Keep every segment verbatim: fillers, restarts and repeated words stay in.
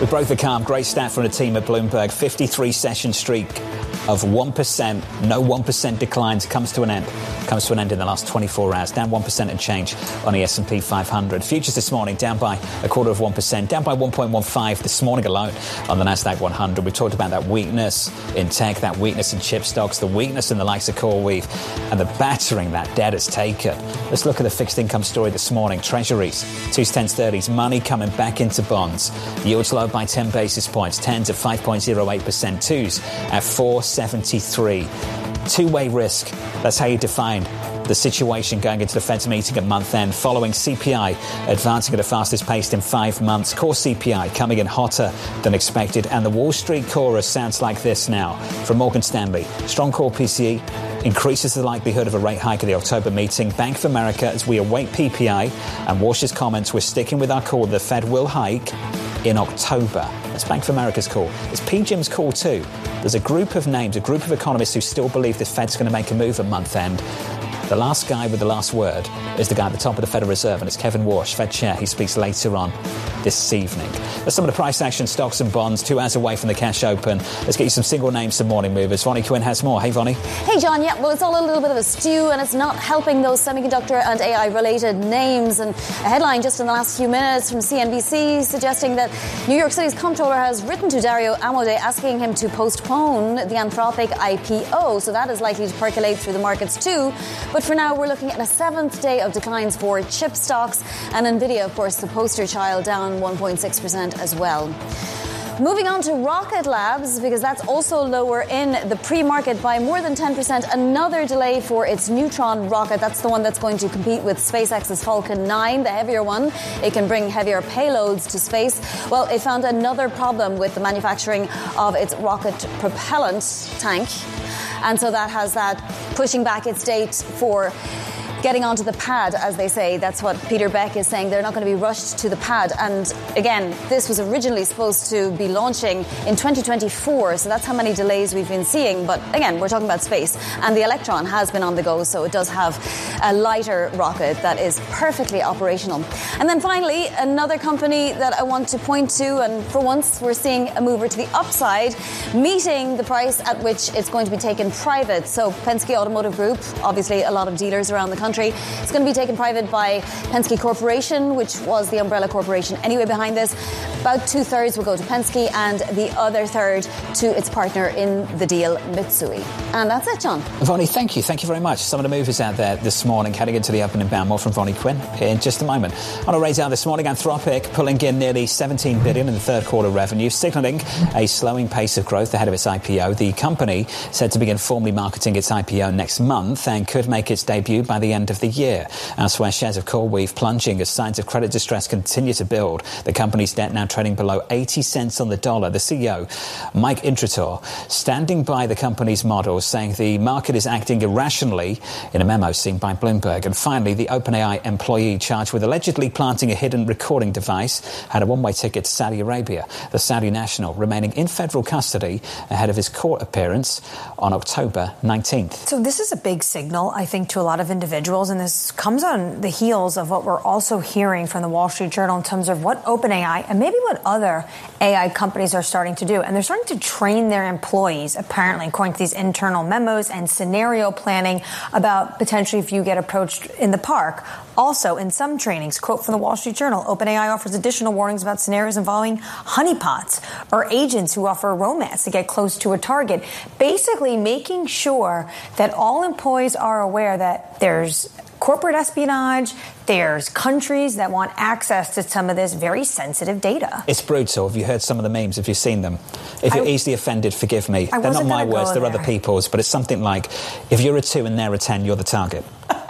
We broke the calm. Great stat from the team at Bloomberg. fifty-three session streak of one percent. No one percent declines comes to an end. Comes to an end in the last twenty-four hours. Down one percent and change on the S and P five hundred. Futures this morning down by a quarter of one percent. Down by one point one five this morning alone on the Nasdaq one hundred. We talked about that weakness in tech, that weakness in chip stocks, the weakness in the likes of CoreWeave, and the battering that debt has taken. Let's look at the fixed income story this morning. Treasuries, twos, tens, thirties, money coming back into bonds. Yields low by ten basis points. Tens at five point oh eight percent. Twos at four seventy-three. Two-way risk. That's how you define the situation going into the Fed's meeting at month end, following C P I advancing at the fastest pace in five months. Core C P I coming in hotter than expected. And the Wall Street chorus sounds like this now from Morgan Stanley. Strong core P C E increases the likelihood of a rate hike at the October meeting. Bank of America, as we await P P I and Walsh's comments, we're sticking with our call. The Fed will hike in October. That's Bank of America's call. It's P G I M's call too. There's a group of names, a group of economists who still believe the Fed's going to make a move at month end. The last guy with the last word is the guy at the top of the Federal Reserve, and it's Kevin Walsh, Fed Chair. He speaks later on this evening. There's some of the price action, stocks and bonds, two hours away from the cash open. Let's get you some single names, some morning movers. Vonnie Quinn has more. Hey, Vonnie. Hey, John. Yeah, well, it's all a little bit of a stew, and it's not helping those semiconductor and A I-related names. And a headline just in the last few minutes from C N B C suggesting that New York City's comptroller has written to Dario Amodei asking him to postpone the Anthropic I P O. So that is likely to percolate through the markets too. But for now, we're looking at a seventh day of declines for chip stocks, and Nvidia, of course, the poster child, down one point six percent as well. Moving on to Rocket Labs, because that's also lower in the pre-market by more than ten percent. Another delay for its Neutron rocket. That's the one that's going to compete with SpaceX's Falcon nine, the heavier one. It can bring heavier payloads to space. Well, it found another problem with the manufacturing of its rocket propellant tank. And so that has that pushing back its date for getting onto the pad, as they say. That's what Peter Beck is saying. They're not going to be rushed to the pad. And again, this was originally supposed to be launching in twenty twenty-four. So that's how many delays we've been seeing. But again, we're talking about space. And the Electron has been on the go. So it does have a lighter rocket that is perfectly operational. And then finally, another company that I want to point to, and for once we're seeing a mover to the upside, meeting the price at which it's going to be taken private. So Penske Automotive Group, obviously a lot of dealers around the country. It's going to be taken private by Penske Corporation, which was the umbrella corporation anyway behind this. About two-thirds will go to Penske and the other third to its partner in the deal, Mitsui. And that's it, John. Vonnie, thank you. Thank you very much. Some of the movers out there this morning heading into the opening bound. More from Vonnie Quinn in just a moment. On a radar this morning, Anthropic pulling in nearly seventeen billion dollars in the third quarter revenue, signalling a slowing pace of growth ahead of its I P O. The company said to begin formally marketing its I P O next month and could make its debut by the end of the year. Elsewhere, shares of CoreWeave plunging as signs of credit distress continue to build. The company's debt now trading below eighty cents on the dollar. The C E O, Mike Intrator, standing by the company's model, saying the market is acting irrationally in a memo seen by Bloomberg. And finally, the OpenAI employee charged with allegedly planting a hidden recording device had a one-way ticket to Saudi Arabia. The Saudi national remaining in federal custody ahead of his court appearance on October nineteenth. So this is a big signal, I think, to a lot of individuals, and this comes on the heels of what we're also hearing from the Wall Street Journal in terms of what OpenAI and maybe what other A I companies are starting to do. And they're starting to train their employees, apparently, according to these internal memos and scenario planning about potentially if you get approached in the park. Also, in some trainings, quote from the Wall Street Journal, OpenAI offers additional warnings about scenarios involving honeypots or agents who offer romance to get close to a target, basically making sure that all employees are aware that there's corporate espionage, there's countries that want access to some of this very sensitive data. It's brutal. Have you heard some of the memes? Have you seen them? If you're I, easily offended, forgive me. I They're not my words, they're there. other people's, but it's something like, if you're a two and they're a ten, you're the target.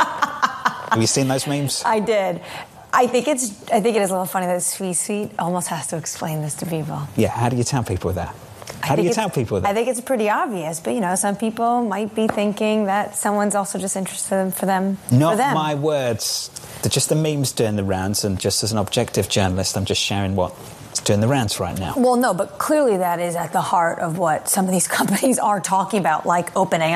Have you seen those memes? I did. I think it's. I think it is a little funny that C-suite almost has to explain this to people. Yeah, how do you tell people that? How do you tell people that? I think it's pretty obvious, but, you know, some people might be thinking that someone's also just interested for them. Not for them. my words. They're just the memes doing the rounds, and just as an objective journalist, I'm just sharing what's doing the rounds right now. Well, no, but clearly that is at the heart of what some of these companies are talking about, like OpenAI.